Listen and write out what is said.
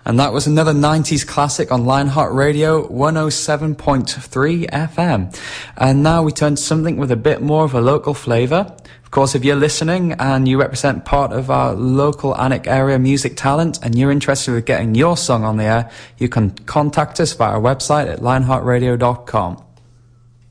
And that was another 90s classic on Lionheart Radio 107.3 FM. And now we turn to something with a bit more of a local flavour. Of course, if you're listening and you represent part of our local Alnwick area music talent and you're interested in getting your song on the air, you can contact us via our website at lionheartradio.com.